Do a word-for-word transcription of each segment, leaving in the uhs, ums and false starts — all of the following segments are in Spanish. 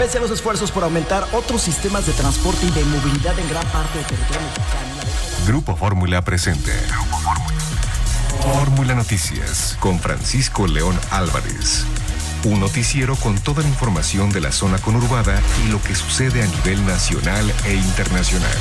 Pese a los esfuerzos por aumentar otros sistemas de transporte y de movilidad en gran parte del territorio mexicano. Grupo Fórmula presente. Grupo Fórmula. Fórmula Noticias con Francisco León Álvarez. Un noticiero con toda la información de la zona conurbada y lo que sucede a nivel nacional e internacional.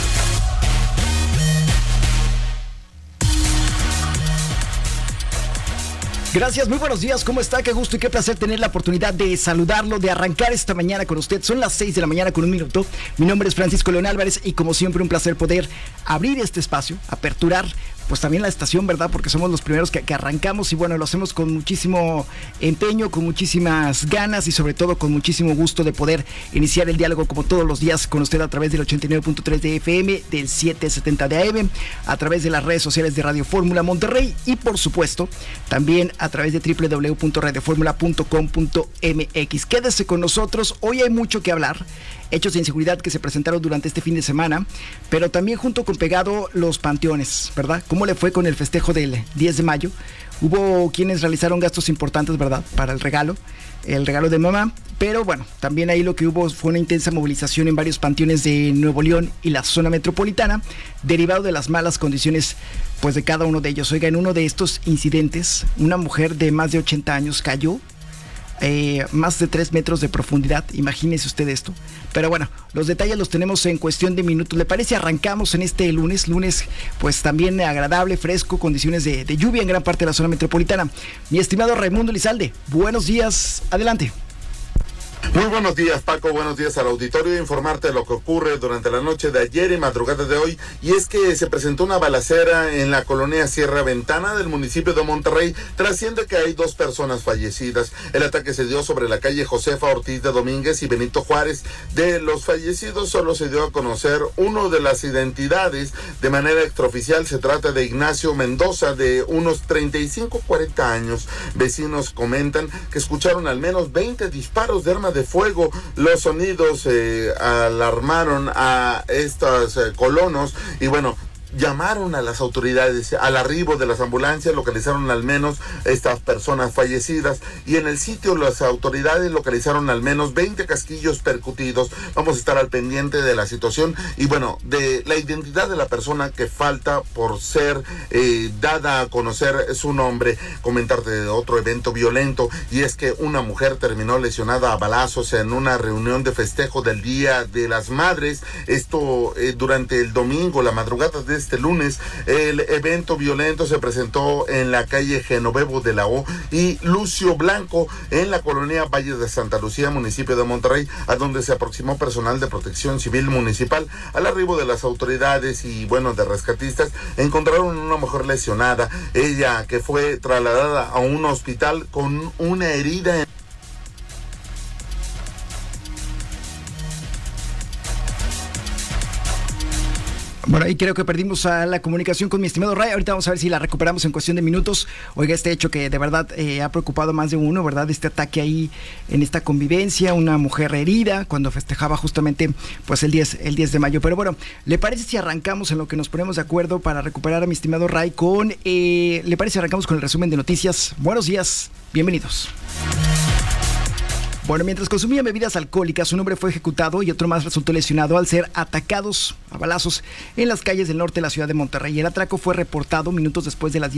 Gracias, muy buenos días, ¿cómo está? Qué gusto y qué placer tener la oportunidad de saludarlo, de arrancar esta mañana con usted. Son las seis de la mañana con un minuto. Mi nombre es Francisco León Álvarez y como siempre un placer poder abrir este espacio, aperturar pues también la estación, ¿verdad? Porque somos los primeros que, que arrancamos y bueno, lo hacemos con muchísimo empeño, con muchísimas ganas y sobre todo con muchísimo gusto de poder iniciar el diálogo como todos los días con usted a través del ochenta y nueve punto tres de F M, del setecientos setenta de A M, a través de las redes sociales de Radio Fórmula Monterrey y por supuesto también a través de doble u doble u doble u punto radio fórmula punto com punto m x. Quédese con nosotros, hoy hay mucho que hablar. Hechos de inseguridad que se presentaron durante este fin de semana, pero también junto con pegado los panteones, ¿verdad? ¿Cómo le fue con el festejo del diez de mayo? Hubo quienes realizaron gastos importantes, ¿verdad? Para el regalo, el regalo de mamá, pero bueno, también ahí lo que hubo fue una intensa movilización en varios panteones de Nuevo León y la zona metropolitana, derivado de las malas condiciones pues de cada uno de ellos. Oiga, en uno de estos incidentes, una mujer de más de ochenta años cayó, Eh, más de tres metros de profundidad, imagínese usted esto. Pero bueno, los detalles los tenemos en cuestión de minutos. ¿Le parece? Arrancamos en este lunes, lunes pues también agradable, fresco, condiciones de, de lluvia en gran parte de la zona metropolitana. Mi estimado Raimundo Elizalde, buenos días, adelante. Muy buenos días, Paco, buenos días al auditorio. Informarte de lo que ocurre durante la noche de ayer y madrugada de hoy, y es que se presentó una balacera en la colonia Sierra Ventana del municipio de Monterrey. Trasciende que hay dos personas fallecidas. El ataque se dio sobre la calle Josefa Ortiz de Domínguez y Benito Juárez. De los fallecidos solo se dio a conocer uno de las identidades de manera extraoficial. Se trata de Ignacio Mendoza, de unos treinta y cinco, cuarenta años. Vecinos comentan que escucharon al menos veinte disparos de arma de fuego. Los sonidos eh, alarmaron a estos eh, colonos y bueno, llamaron a las autoridades. Al arribo de las ambulancias localizaron al menos estas personas fallecidas y en el sitio las autoridades localizaron al menos veinte casquillos percutidos. Vamos a estar al pendiente de la situación y bueno, de la identidad de la persona que falta por ser eh, dada a conocer su nombre. Comentarte de otro evento violento, y es que una mujer terminó lesionada a balazos en una reunión de festejo del Día de las Madres. Esto eh, durante el domingo, la madrugada de este lunes. El evento violento se presentó en la calle Genovevo de la O y Lucio Blanco en la colonia Valle de Santa Lucía, municipio de Monterrey, a donde se aproximó personal de protección civil municipal. Al arribo de las autoridades y bueno, de rescatistas, encontraron una mujer lesionada, ella que fue trasladada a un hospital con una herida en Bueno, ahí creo que perdimos a la comunicación con mi estimado Ray. Ahorita vamos a ver si la recuperamos en cuestión de minutos. Oiga, este hecho que de verdad eh, ha preocupado a más de uno, ¿verdad? Este ataque ahí en esta convivencia, una mujer herida cuando festejaba justamente pues el diez, el diez de mayo. Pero bueno, ¿le parece si arrancamos en lo que nos ponemos de acuerdo para recuperar a mi estimado Ray con... Eh, ¿Le parece si arrancamos con el resumen de noticias? Buenos días, bienvenidos. Bueno, mientras consumían bebidas alcohólicas, un hombre fue ejecutado y otro más resultó lesionado al ser atacados a balazos en las calles del norte de la ciudad de Monterrey. El atraco fue reportado minutos después de las